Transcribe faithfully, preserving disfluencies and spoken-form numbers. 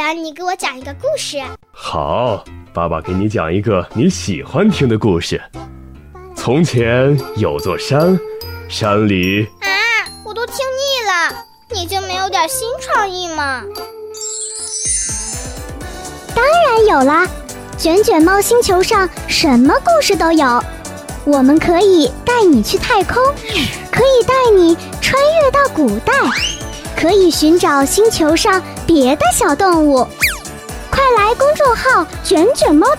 然你给我讲一个故事。 好，爸爸给你讲一个你喜欢听的故事。从前有座山，山里…… 啊，我都听腻了，你就没有点新创意吗？ 当然有啦，卷卷猫星球上什么故事都有。我们可以带你去太空，可以带你穿越到古代，可以寻找星球上别的小动物。快来公众号卷卷猫